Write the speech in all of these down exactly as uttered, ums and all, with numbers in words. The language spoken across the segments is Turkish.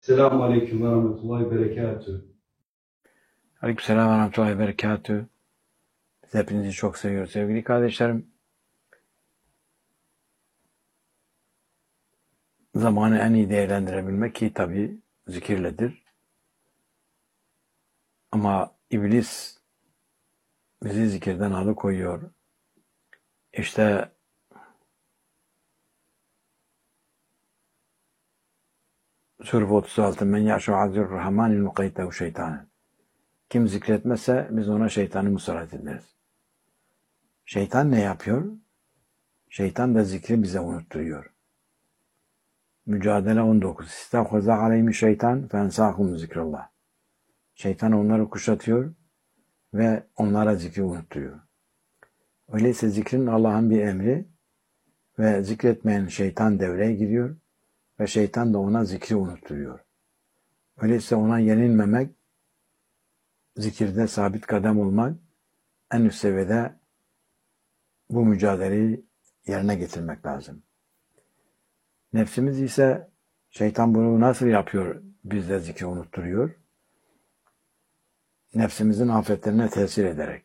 Selamun Aleyküm ve Rahmetullahi ve Berekatühü. Aleykümselam ve Rahmetullahi ve Berekatühü. Biz hepinizi çok seviyoruz sevgili kardeşlerim. Zamanı en iyi değerlendirebilmek ki tabii zikirledir. Ama iblis bizi zikirden alıkoyuyor. İşte Surah otuz altı Men ya'şu azir rahmanil mukaytehu şeytanen. Kim zikretmezse biz ona şeytanı musallat ederiz. Şeytan ne yapıyor? Şeytan da zikri bize unutturuyor. Mücadele on dokuz. İstahfaza aleyhimi şeytan fensahum zikrullah. Şeytan onları kuşatıyor ve onlara zikri unutturuyor. Öyleyse zikrin Allah'ın bir emri ve zikretmeyen şeytan devreye giriyor ve şeytan da ona zikri unutturuyor. Öyleyse ona yenilmemek, zikirde sabit kadem olmak, en üst seviyede bu mücadeleyi yerine getirmek lazım. Nefsimiz ise şeytan bunu nasıl yapıyor? Bizde zikri unutturuyor. Nefsimizin afetlerine tesir ederek.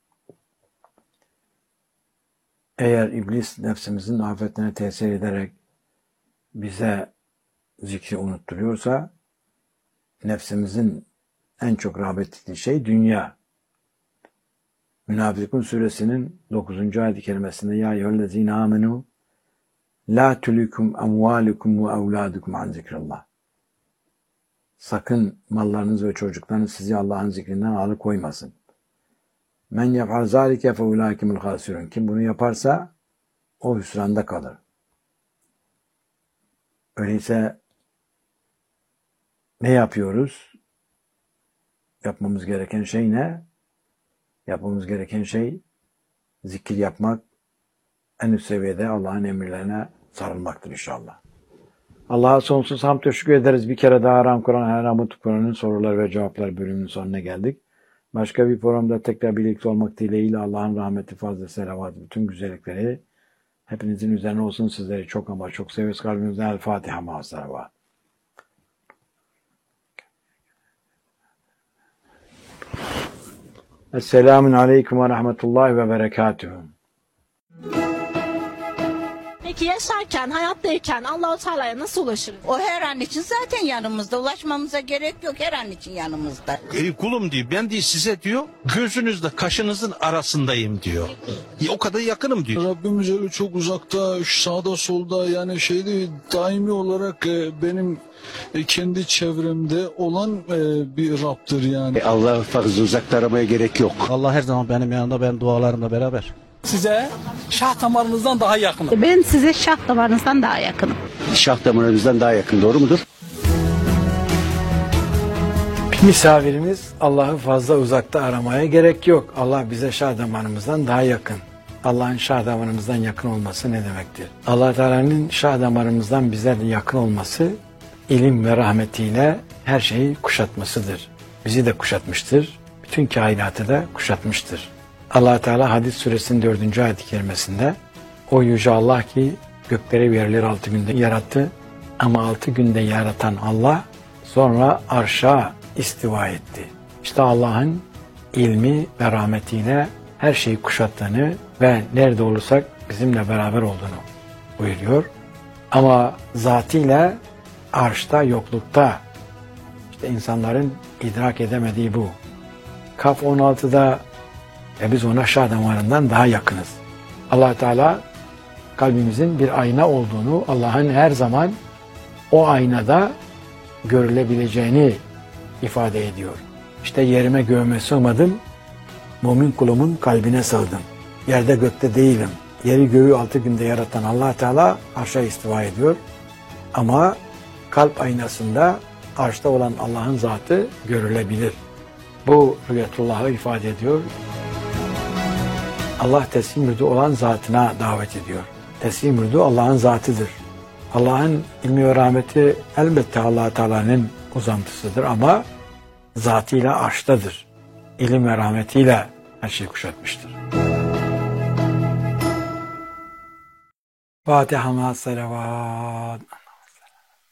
Eğer iblis nefsimizin afetlerine tesir ederek bize zikri unutturuyorsa, nefsimizin en çok rağbet ettiği şey dünya. Münafıkun suresinin dokuzuncu ayet-i kerimesinde ya eyyühellezine amenu la tülüküm emvâlukum ve evlâdukum an zikrullah. Sakın mallarınız ve çocuklarınız sizi Allah'ın zikrinden alıkoymasın. Men yef'al zâlike fe ulâikimul hâsirun. Kim bunu yaparsa o hüsranda kalır. Öyleyse ne yapıyoruz? Yapmamız gereken şey ne? Yapmamız gereken şey zikir yapmak, en üst seviyede Allah'ın emirlerine sarılmaktır inşallah. Allah'a sonsuz hamd teşekkür ederiz. Bir kere daha Aram Kur'an, Haram Kur'an'ın sorular ve cevaplar bölümünün sonuna geldik. Başka bir programda tekrar birlikte olmak dileğiyle Allah'ın rahmeti, fazla selavat, bütün güzellikleri hepinizin üzerine olsun. Sizleri çok ama çok seviyoruz. Kalbimizden El Fatiha ma'as-salavat. Esselamun Aleyküm ve Rahmetullahi ve Berekatühü. Peki yaşarken, hayattayken Allah-u Teala'ya nasıl ulaşırız? O her an için zaten yanımızda. Ulaşmamıza gerek yok, her an için yanımızda. Ey kulum diyor, ben diyor size diyor, gözünüzle kaşınızın arasındayım diyor. O kadar yakınım diyor. Rabbimiz öyle çok uzakta, sağda solda, yani şeyde daimi olarak e, benim e, kendi çevremde olan e, bir Rab'dır yani. Allah'ı fazla uzakta aramaya gerek yok. Allah her zaman benim yanımda, ben dualarımla beraber. Size şah damarınızdan daha yakınım. Ben size şah damarınızdan daha yakınım. Şah damarınızdan daha yakın, doğru mudur? Misafirimiz Allah'ı fazla uzakta aramaya gerek yok. Allah bize şah damarımızdan daha yakın. Allah'ın şah damarımızdan yakın olması ne demektir? Allah Teala'nın şah damarımızdan bize yakın olması, ilim ve rahmetiyle her şeyi kuşatmasıdır. Bizi de kuşatmıştır. Bütün kainatı da kuşatmıştır. Allah Teala Hadis suresinin dördüncü ayet-i kerimesinde o yüce Allah ki gökleri ve yerleri altı günde yarattı ama altı günde yaratan Allah sonra arşa istiva etti. İşte Allah'ın ilmi ve rahmetiyle her şeyi kuşattığını ve nerede olursak bizimle beraber olduğunu buyuruyor. Ama zatıyla arşta, yoklukta. İşte insanların idrak edemediği bu. Kaf on altıda ve biz ona şah damarından daha yakınız. Allah Teala kalbimizin bir ayna olduğunu, Allah'ın her zaman o aynada görülebileceğini ifade ediyor. İşte yerime göğüme sığmadım, mümin kulumun kalbine sığdım. Yerde gökte değilim. Yeri göğü altı günde yaratan Allah Teala arşa istiva ediyor. Ama kalp aynasında arşta olan Allah'ın zatı görülebilir. Bu rüyetullah'ı ifade ediyor. Allah teslim rüdu olan zatına davet ediyor. Teslim rüdu Allah'ın zatıdır. Allah'ın ilmi ve rahmeti elbette Allah Teala'nın uzantısıdır ama zatıyla arştadır. İlim ve rahmetiyle her şeyi kuşatmıştır. Fatiha ma'as-salavat.